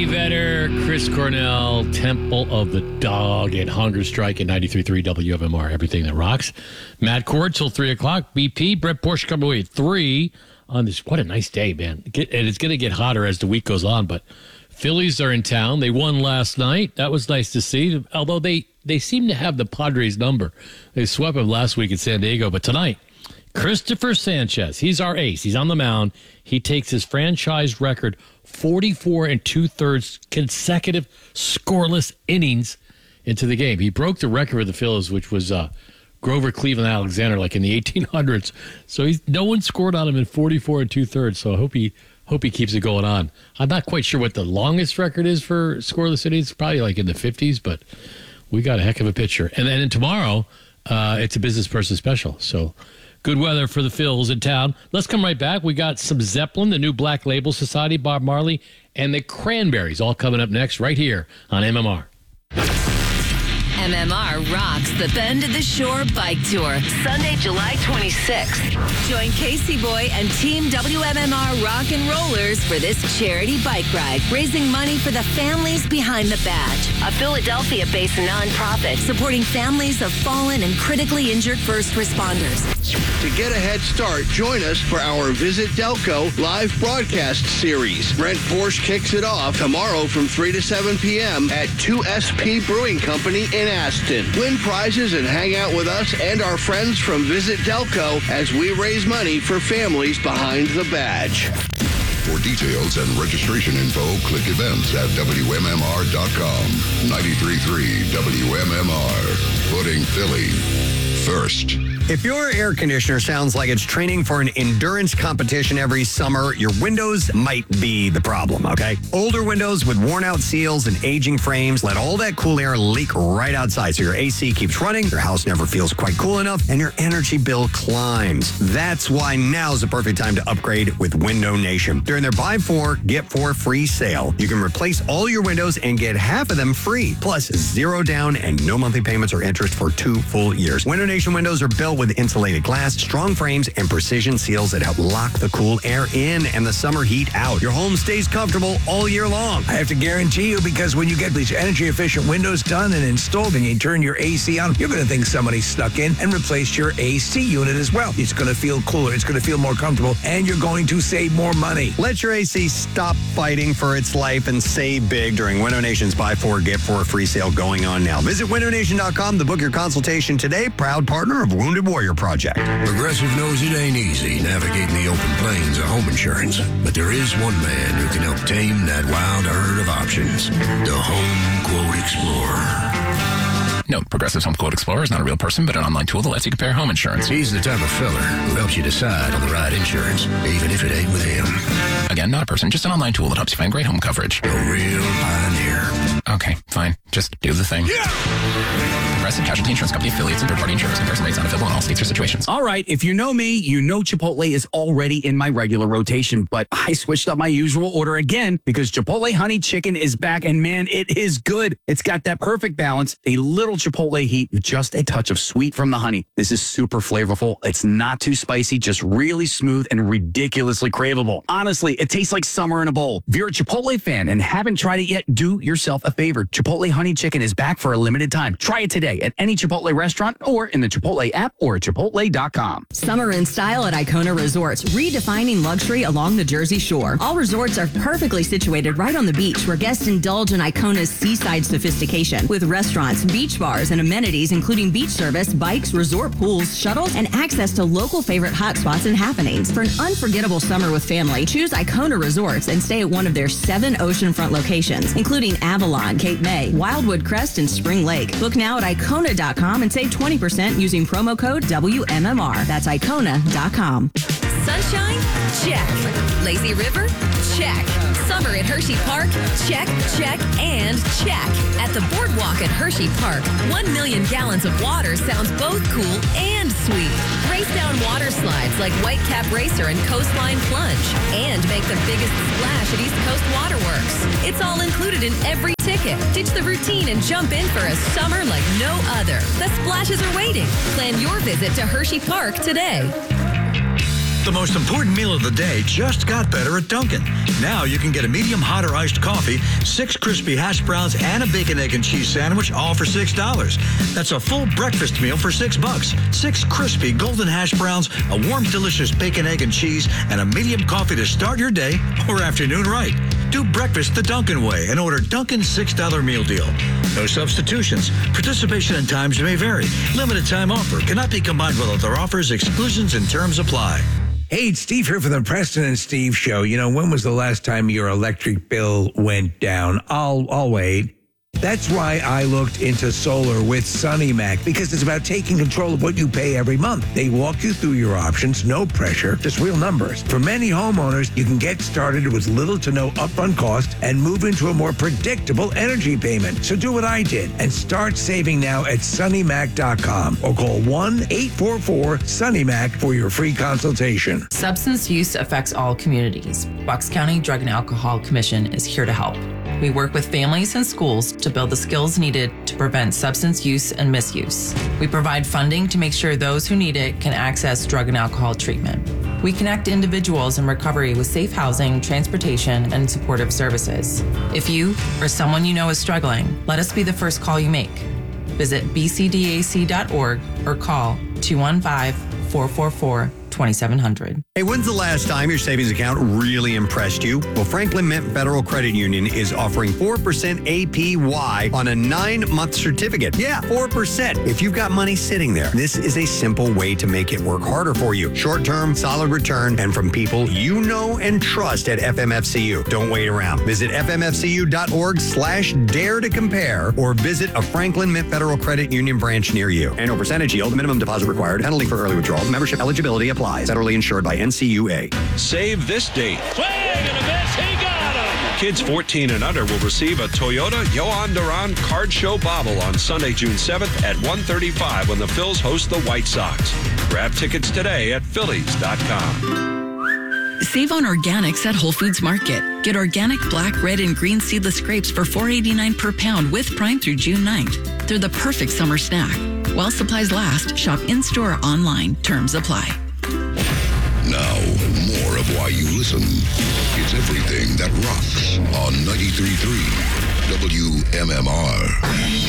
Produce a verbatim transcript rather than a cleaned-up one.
Eddie Vedder, Chris Cornell, Temple of the Dog, and Hunger Strike at ninety-three point three W M M R, everything that rocks. Matt Cord till three o'clock. B P, Brett Porsche coming away at three on this. What a nice day, man. And it's going to get hotter as the week goes on, but Phillies are in town. They won last night. That was nice to see, although they, they seem to have the Padres' number. They swept them last week in San Diego, but tonight, Christopher Sanchez, he's our ace. He's on the mound. He takes his franchise record forty-four and two-thirds consecutive scoreless innings into the game. He broke the record with the Phillies, which was uh, Grover Cleveland Alexander, like in the eighteen hundreds. So he's, no one scored on him in forty-four and two-thirds, so I hope he, hope he keeps it going on. I'm not quite sure what the longest record is for scoreless innings. Probably like in the fifties, but we got a heck of a pitcher. And then tomorrow, uh, it's a business person special, so... Good weather for the Phils in town. Let's come right back. We got some Zeppelin, the new Black Label Society, Bob Marley, and the Cranberries all coming up next right here on M M R. M M R rocks the Bend of the Shore Bike Tour, Sunday, July twenty-sixth. Join Casey Boy and Team W M M R Rock and Rollers for this charity bike ride, raising money for the Families Behind the Badge, a Philadelphia-based nonprofit supporting families of fallen and critically injured first responders. To get a head start, join us for our Visit Delco live broadcast series. Brent Porsche kicks it off tomorrow from three to seven p.m. at two S P Brewing Company in Aston. Win prizes and hang out with us and our friends from Visit Delco as we raise money for Families Behind the Badge. For details and registration info, click events at W M M R dot com. ninety-three point three W M M R, putting Philly first. If your air conditioner sounds like it's training for an endurance competition every summer, your windows might be the problem, okay? Older windows with worn-out seals and aging frames let all that cool air leak right outside, so your A C keeps running, your house never feels quite cool enough, and your energy bill climbs. That's why now's the perfect time to upgrade with Window Nation. During their buy four, get four free sale, you can replace all your windows and get half of them free, plus zero down and no monthly payments or interest for two full years. Window Nation windows are built with insulated glass, strong frames, and precision seals that help lock the cool air in and the summer heat out. Your home stays comfortable all year long. I have to guarantee you, because when you get these energy-efficient windows done and installed and you turn your A C on, you're going to think somebody stuck in and replaced your A C unit as well. It's going to feel cooler, it's going to feel more comfortable, and you're going to save more money. Let your A C stop fighting for its life and save big during Window Nation's Buy Four, Get Four free sale going on now. Visit window nation dot com to book your consultation today. Proud partner of Wounded Warrior Project. Progressive knows it ain't easy navigating the open plains of home insurance, but there is one man who can help tame that wild herd of options. The Home Quote Explorer. No, Progressive's Home Quote Explorer is not a real person, but an online tool that lets you compare home insurance. He's the type of feller who helps you decide on the right insurance, even if it ain't with him. Again, not a person, just an online tool that helps you find great home coverage. A real pioneer. Okay, fine. Just do the thing. Yeah! Progressive Casualty Insurance Company affiliates and third-party insurers. Comparison rates not available in all states or situations. All right, if you know me, you know Chipotle is already in my regular rotation, but I switched up my usual order again because Chipotle Honey Chicken is back, and man, it is good. It's got that perfect balance, a little Chipotle heat with just a touch of sweet from the honey. This is super flavorful. It's not too spicy, just really smooth and ridiculously craveable. Honestly, it tastes like summer in a bowl. If you're a Chipotle fan and haven't tried it yet, do yourself a favor. Chipotle Honey Chicken is back for a limited time. Try it today at any Chipotle restaurant or in the Chipotle app or at chipotle dot com. Summer in style at Icona Resorts, redefining luxury along the Jersey Shore. All resorts are perfectly situated right on the beach where guests indulge in Icona's seaside sophistication with restaurants, beach bars, and amenities including beach service, bikes, resort pools, shuttles, and access to local favorite hotspots and happenings. For an unforgettable summer with family, choose Icona Resorts and stay at one of their seven oceanfront locations, including Avalon, Cape May, Wildwood Crest, and Spring Lake. Book now at icona dot com and save twenty percent using promo code W M M R. That's icona dot com. Sunshine? Check. Lazy River? Check. Summer at Hershey Park? Check, check, and check. At the Boardwalk at Hershey Park, one million gallons of water sounds both cool and sweet. Race down water slides like Whitecap Racer and Coastline Plunge. And make the biggest splash at East Coast Waterworks. It's all included in every ticket. Ditch the routine and jump in for a summer like no other. The splashes are waiting. Plan your visit to Hershey Park today. The most important meal of the day just got better at Dunkin'. Now you can get a medium hot or iced coffee, six crispy hash browns, and a bacon, egg, and cheese sandwich, all for six dollars. That's a full breakfast meal for six bucks. Six crispy golden hash browns, a warm, delicious bacon, egg, and cheese, and a medium coffee to start your day or afternoon right. Do breakfast the Dunkin' way and order Dunkin's six dollar meal deal. No substitutions. Participation and times may vary. Limited time offer. Cannot be combined with other offers. Exclusions and terms apply. Hey, it's Steve here for the Preston and Steve Show. You know, when was the last time your electric bill went down? I'll, I'll wait. That's why I looked into solar with SunnyMac, because it's about taking control of what you pay every month. They walk you through your options, no pressure, just real numbers. For many homeowners, you can get started with little to no upfront cost and move into a more predictable energy payment. So do what I did and start saving now at Sunny Mac dot com or call one eight four four Sunny Mac for your free consultation. Substance use affects all communities. Bucks County Drug and Alcohol Commission is here to help. We work with families and schools to build the skills needed to prevent substance use and misuse. We provide funding to make sure those who need it can access drug and alcohol treatment. We connect individuals in recovery with safe housing, transportation, and supportive services. If you or someone you know is struggling, let us be the first call you make. Visit b c d a c dot org or call two one five, four four four, two seven zero zero. Hey, when's the last time your savings account really impressed you? Well, Franklin Mint Federal Credit Union is offering four percent A P Y on a nine-month certificate. Yeah, four percent. If you've got money sitting there, this is a simple way to make it work harder for you. Short-term, solid return, and from people you know and trust at F M F C U. Don't wait around. Visit f m f c u dot org slash dare to compare or visit a Franklin Mint Federal Credit Union branch near you. Annual percentage yield, minimum deposit required, penalty for early withdrawal, membership eligibility applies. Federally insured by N C U A. Save this date. Swing and a miss. He got him. Kids fourteen and under will receive a Toyota Johan Duran Card Show Bobble on Sunday, June seventh at one thirty-five when the Phils host the White Sox. Grab tickets today at phillies dot com. Save on organics at Whole Foods Market. Get organic black, red, and green seedless grapes for four eighty-nine per pound with Prime through June ninth. They're the perfect summer snack. While supplies last, shop in-store or online. Terms apply. Now, more of why you listen. It's everything that rocks on ninety-three point three W M M R.